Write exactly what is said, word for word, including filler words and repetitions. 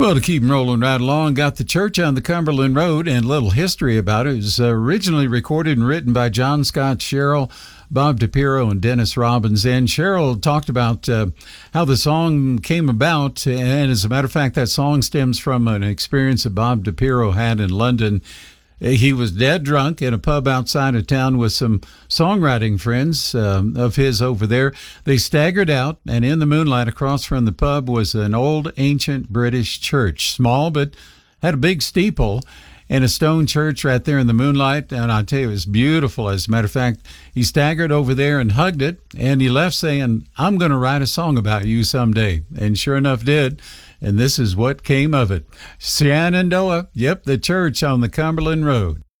Well, to keep 'em rolling right along, got the church on the Cumberland Road, and a little history about it. It was uh, originally recorded and written by John Scott Sherrill, Bob DiPiero, and Dennis Robbins. And Sherrill talked about uh, how the song came about. And as a matter of fact, that song stems from an experience that Bob DiPiero had in London. He was dead drunk in a pub outside of town with some songwriting friends um, of his over there. They staggered out, and in the moonlight across from the pub was an old ancient British church, small but had a big steeple and a stone church right there in the moonlight. And I tell you, it was beautiful. As a matter of fact, he staggered over there and hugged it, and he left saying, "I'm going to write a song about you someday." And sure enough did. And this is what came of it. Shenandoah, yep, the church on the Cumberland Road.